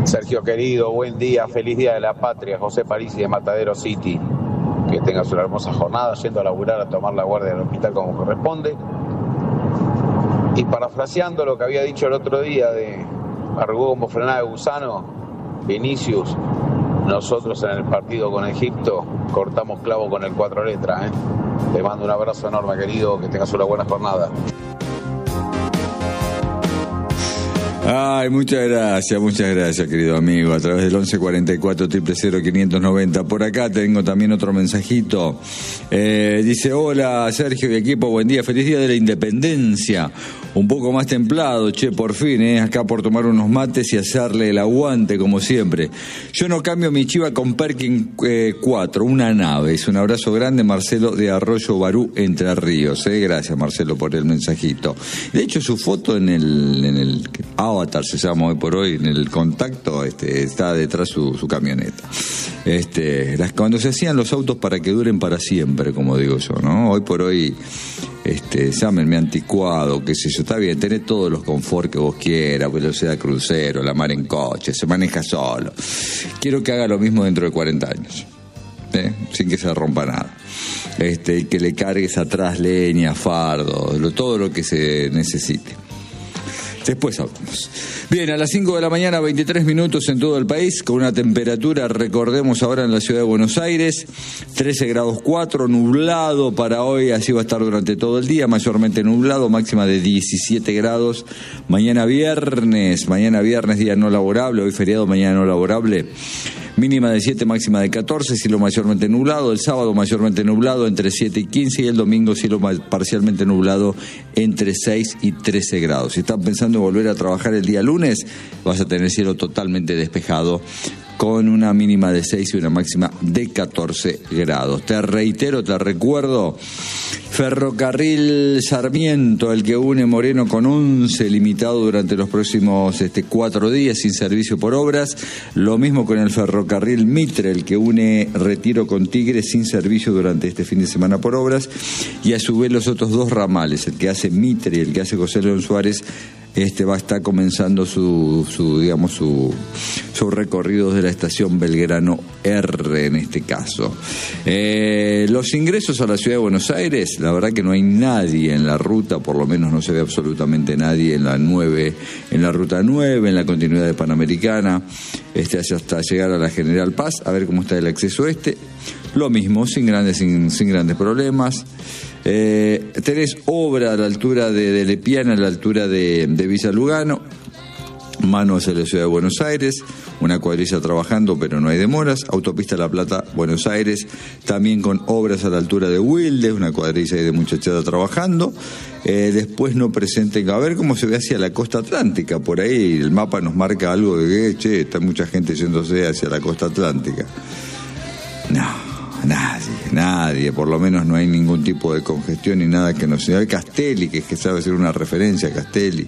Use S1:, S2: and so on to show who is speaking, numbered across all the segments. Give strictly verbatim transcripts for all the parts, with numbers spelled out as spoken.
S1: Sergio querido, buen día, feliz día de la patria, José Parisi de Matadero City. Que tengas una hermosa jornada yendo a laburar, a tomar la guardia del hospital como corresponde. Y parafraseando lo que había dicho el otro día de Argugo como frenada de gusano, Vinicius, nosotros en el partido con Egipto cortamos clavo con el cuatro letras. ¿eh? Te mando un abrazo enorme, querido, que tengas una buena jornada.
S2: Ay, muchas gracias, muchas gracias, querido amigo, a través del once cuarenta y cuatro, cero cero cero, quinientos noventa. Por acá tengo también otro mensajito. Eh, dice, hola, Sergio y equipo, buen día, feliz día de la independencia. Un poco más templado, che, por fin, eh, acá por tomar unos mates y hacerle el aguante, como siempre. Yo no cambio mi chiva con Perkin eh, cuatro, una nave. Es un abrazo grande, Marcelo de Arroyo Barú, Entre Ríos. Eh. Gracias, Marcelo, por el mensajito. De hecho, su foto en el... En el Avatar se llama hoy por hoy, en el contacto este, está detrás su, su camioneta. Este, las, cuando se hacían los autos para que duren para siempre, como digo yo, ¿no? Hoy por hoy, este, llámenme anticuado, qué sé yo, está bien, tenés todos los confort que vos quieras, velocidad crucero, la mar en coche, se maneja solo. Quiero que haga lo mismo dentro de cuarenta años, ¿eh? Sin que se rompa nada. Este, que le cargues atrás leña, fardo, lo, todo lo que se necesite. Después hablamos. Bien, a las cinco de la mañana, veintitrés minutos en todo el país, con una temperatura, recordemos ahora en la ciudad de Buenos Aires, trece grados cuatro, nublado para hoy, así va a estar durante todo el día, mayormente nublado, máxima de diecisiete grados. Mañana viernes, mañana viernes, día no laborable, hoy feriado, mañana no laborable. Mínima de siete, máxima de catorce, cielo mayormente nublado. El sábado mayormente nublado entre siete y quince y el domingo cielo parcialmente nublado entre seis y trece grados. Si están pensando en volver a trabajar el día lunes, vas a tener cielo totalmente despejado con una mínima de seis y una máxima de catorce grados. Te reitero, te recuerdo, Ferrocarril Sarmiento, el que une Moreno con once, limitado durante los próximos este, cuatro días sin servicio por obras. Lo mismo con el Ferrocarril Mitre, el que une Retiro con Tigre sin servicio durante este fin de semana por obras. Y a su vez los otros dos ramales, el que hace Mitre y el que hace José León Suárez, este va a estar comenzando su, su digamos, su, su recorrido de la estación Belgrano R en este caso. Eh, los ingresos a la ciudad de Buenos Aires, la verdad que no hay nadie en la ruta, por lo menos no se ve absolutamente nadie en la nueve, en la ruta nueve, en la continuidad de Panamericana, este hasta llegar a la General Paz, a ver cómo está el acceso este. Lo mismo, sin grandes, sin, sin grandes problemas. Eh, tenés obra a la altura de, de Lepiana, a la altura de, de Villa Lugano, mano hacia la ciudad de Buenos Aires, una cuadrilla trabajando pero no hay demoras. Autopista La Plata, Buenos Aires, también con obras a la altura de Wilde, una cuadrilla de muchachada trabajando. Eh, después no presenten, a ver cómo se ve hacia la costa atlántica, por ahí el mapa nos marca algo de que, che, está mucha gente yéndose hacia la costa atlántica. No. Nadie, nadie, por lo menos no hay ningún tipo de congestión ni nada que no sea. Hay Castelli, que es que sabe hacer una referencia a Castelli.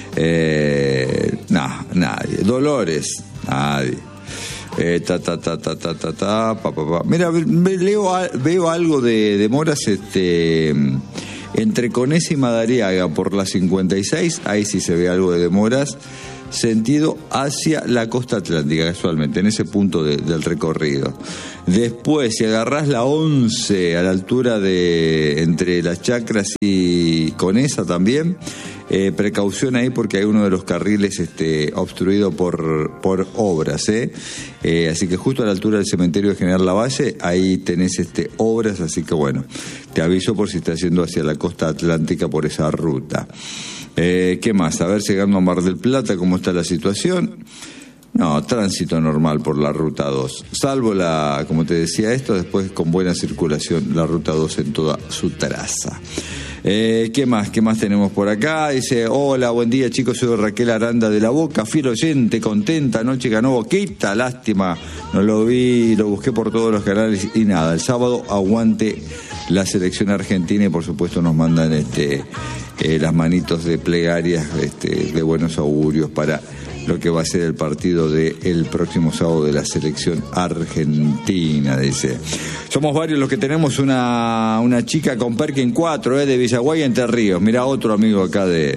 S2: Eh, no, nadie. Dolores, nadie. Eh, ta, ta, ta, ta, ta, ta, ta, pa, pa, pa. Mira, leo, veo algo de demoras este, entre Conesa y Madariaga por la cincuenta y seis, ahí sí se ve algo de demoras. Sentido hacia la costa atlántica, casualmente, en ese punto de, del recorrido. Después, si agarrás la once a la altura de entre las Chacras y Conesa también, eh, precaución ahí porque hay uno de los carriles este, obstruido por, por obras, ¿eh? Eh, así que justo a la altura del cementerio de General Lavalle, ahí tenés este, obras, así que bueno, te aviso por si estás yendo hacia la costa atlántica por esa ruta. Eh, ¿Qué más? A ver, llegando a Mar del Plata, ¿cómo está la situación? No, tránsito normal por la ruta dos. Salvo la, como te decía esto, después con buena circulación la ruta dos en toda su traza. Eh, ¿Qué más? ¿Qué más tenemos por acá? Dice, hola, buen día chicos, soy Raquel Aranda de La Boca, fiel oyente, contenta, anoche ganó Boquita, lástima, no lo vi, lo busqué por todos los canales y nada, el sábado aguante la selección argentina y por supuesto nos mandan este eh, las manitos de plegarias este, de buenos augurios para lo que va a ser el partido del próximo sábado de la selección argentina, dice. Somos varios los que tenemos una, una chica con Perkin cuatro, eh, de Villaguay, Entre Ríos. Mirá, otro amigo acá de,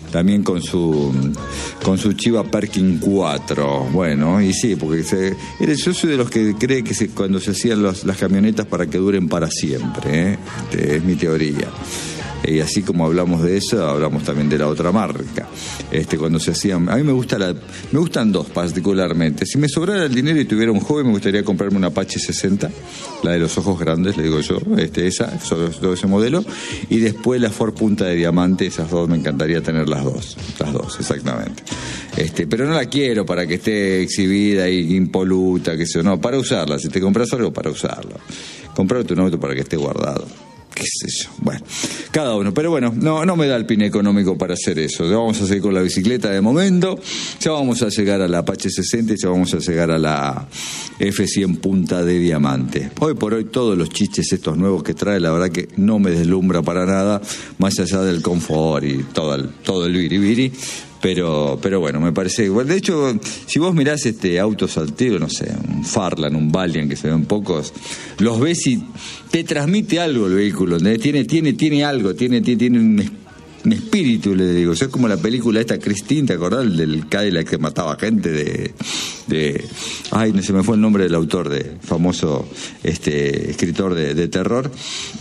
S2: también con su con su Chiva Perkin cuatro. Bueno, y sí, porque se, yo soy de los que cree que se, cuando se hacían los, las camionetas para que duren para siempre, ¿eh? Este, es mi teoría. Y así como hablamos de eso, hablamos también de la otra marca. Este, cuando se hacían, a mí me gusta la, me gustan dos particularmente. Si me sobrara el dinero y tuviera un joven, me gustaría comprarme una Apache sesenta, la de los ojos grandes, le digo yo, este, esa, todo ese modelo, y después la Ford Punta de Diamante, esas dos me encantaría tener las dos, las dos, exactamente. Este, pero no la quiero para que esté exhibida y impoluta, que sé yo, no, para usarla. Si te compras algo, para usarlo. Comprarte un auto para que esté guardado. Qué sé yo, bueno, cada uno, pero bueno, no, no me da el pin económico para hacer eso. Ya vamos a seguir con la bicicleta de momento, ya vamos a llegar a la Apache sesenta y ya vamos a llegar a la F cien Punta de Diamante. Hoy por hoy todos los chiches estos nuevos que trae, la verdad que no me deslumbra para nada, más allá del confort y todo el, todo el biribiri. Pero, pero bueno, me parece igual. De hecho, si vos mirás este autos alternos, no sé, un Farland, un Valiant, que se ven pocos, los ves y te transmite algo el vehículo, ¿no? Tiene, tiene, tiene algo, tiene, tiene, tiene un, un espíritu, le digo. O sea, es como la película esta Christine, ¿te acordás? Del Cadillac que mataba gente de, de, ay, no se me fue el nombre del autor, de famoso este escritor de, de terror.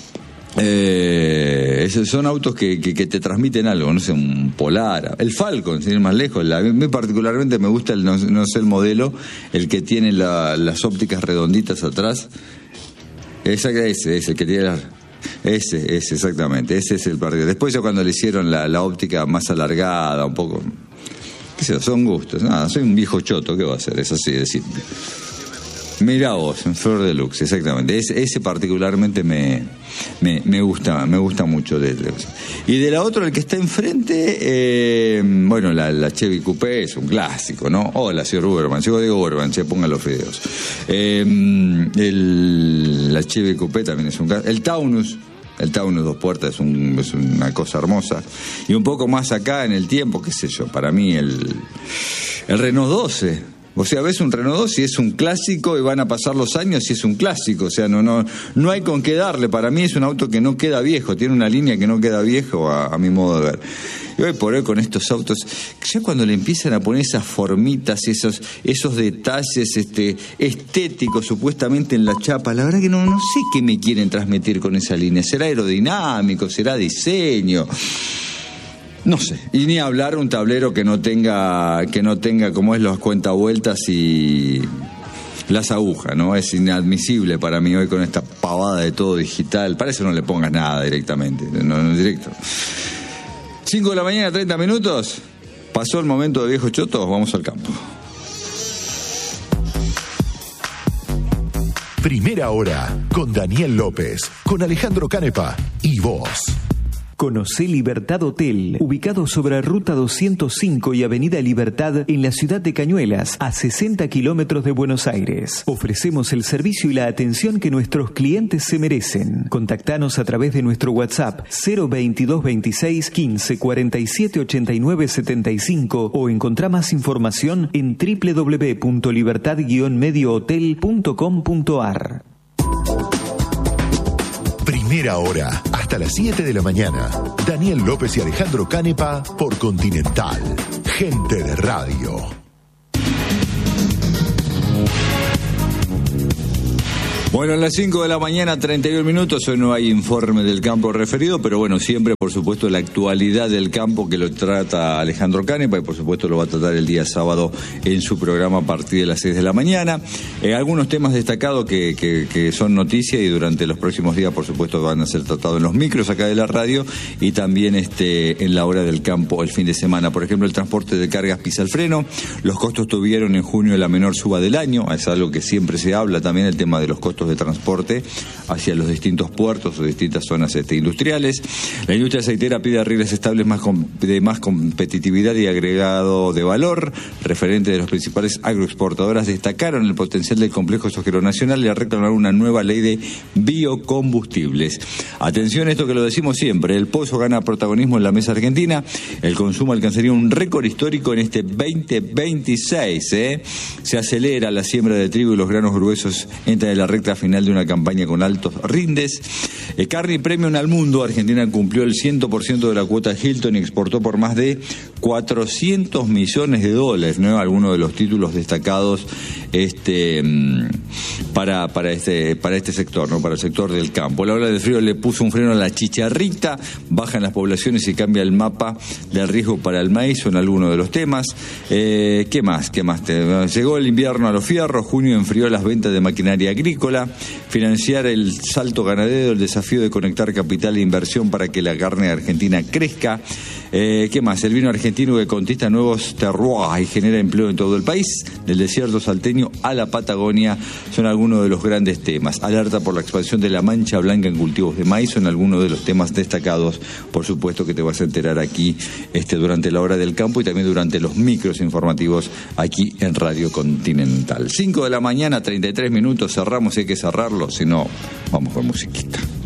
S2: Eh, esos son autos que, que, que te transmiten algo, no sé, un Polar, el Falcon, sin ir más lejos. La, a mí particularmente me gusta el, no, no sé el modelo, el que tiene la, las ópticas redonditas atrás. Esa, ese, ese, el que tiene la, ese, ese, exactamente, ese es el partido. Después ya cuando le hicieron la, la óptica más alargada, un poco, qué sé yo, son gustos. Nada, soy un viejo choto, ¿qué va a hacer? Es así de simple. Mirá vos, Flor Deluxe, exactamente. Ese, ese particularmente me, me, me gusta, me gusta mucho de él. Y de la otra, el que está enfrente, eh, bueno, la, la Chevy Coupé es un clásico, ¿no? Hola, señor Uberman, yo digo Uberman, che, pongan los videos. Eh, el, la Chevy Coupé también es un clásico. El Taunus. El Taunus dos puertas es, un, es una cosa hermosa. Y un poco más acá en el tiempo, qué sé yo, para mí el, el Renault doce. O sea, ves un Renault doce y es un clásico y van a pasar los años y es un clásico. O sea, no no no hay con qué darle. Para mí es un auto que no queda viejo. Tiene una línea que no queda viejo a, a mi modo de ver. Y hoy por hoy con estos autos, ya cuando le empiezan a poner esas formitas, esos esos detalles este estéticos supuestamente en la chapa, la verdad que no, no sé qué me quieren transmitir con esa línea. ¿Será aerodinámico? ¿Será diseño? No sé, y ni hablar un tablero que no tenga, que no tenga como es las cuentavueltas y las agujas, ¿no? Es inadmisible para mí hoy con esta pavada de todo digital. Para eso no le pongas nada directamente, no, no directo. cinco de la mañana, treinta minutos. Pasó el momento de viejos chotos, vamos al campo.
S3: Primera hora con Daniel López, con Alejandro Canepa y vos.
S4: Conocé Libertad Hotel, ubicado sobre Ruta doscientos cinco y Avenida Libertad en la ciudad de Cañuelas, a sesenta kilómetros de Buenos Aires. Ofrecemos el servicio y la atención que nuestros clientes se merecen. Contactanos a través de nuestro WhatsApp cero veintidós veintiséis quince cuarenta y siete ochenta y nueve setenta y cinco o encontrá más información en doble u doble u doble u punto libertad guion medio hotel punto com punto a r.
S3: Primera hora, hasta las siete de la mañana. Daniel López y Alejandro Canepa por Continental. Gente de radio.
S2: Bueno, a las cinco de la mañana, treinta y un minutos, hoy no hay informe del campo referido, pero bueno, siempre, por supuesto, la actualidad del campo que lo trata Alejandro Canepa y por supuesto lo va a tratar el día sábado en su programa a partir de las seis de la mañana. Eh, algunos temas destacados que, que, que son noticia y durante los próximos días, por supuesto, van a ser tratados en los micros acá de la radio y también este en la hora del campo el fin de semana. Por ejemplo, el transporte de cargas pisa el freno, los costos tuvieron en junio la menor suba del año, es algo que siempre se habla también, el tema de los costos de transporte hacia los distintos puertos o distintas zonas este, industriales. La industria aceitera pide arreglos estables más com- de más competitividad y agregado de valor. Referentes de los principales agroexportadoras destacaron el potencial del complejo sojero nacional y reclamaron una nueva ley de biocombustibles. Atención a esto que lo decimos siempre, el pozo gana protagonismo en la mesa argentina, el consumo alcanzaría un récord histórico en este veinte veintiséis. ¿eh? Se acelera la siembra de trigo y los granos gruesos entran en la recta recta final de una campaña con altos rindes. Eh, carne Premium al mundo. Argentina cumplió el cien por ciento de la cuota Hilton y exportó por más de cuatrocientos millones de dólares, ¿no? Algunos de los títulos destacados este para para este para este sector, ¿no? Para el sector del campo. La ola del frío le puso un freno a la chicharrita, bajan las poblaciones y cambia el mapa del riesgo para el maíz, son algunos de los temas. Eh, ¿Qué más? ¿Qué más? Llegó el invierno a los fierros, junio enfrió las ventas de maquinaria agrícola, financiar el salto ganadero, el desafío de conectar capital e inversión para que la carne argentina crezca. Eh, ¿Qué más? El vino argentino que conquista nuevos terroirs y genera empleo en todo el país, del desierto salteño a la Patagonia, son algunos de los grandes temas. Alerta por la expansión de la mancha blanca en cultivos de maíz, son algunos de los temas destacados, por supuesto, que te vas a enterar aquí este, durante la hora del campo y también durante los micros informativos aquí en Radio Continental. cinco de la mañana, treinta y tres minutos, cerramos, hay que cerrarlo, si no, vamos con musiquita.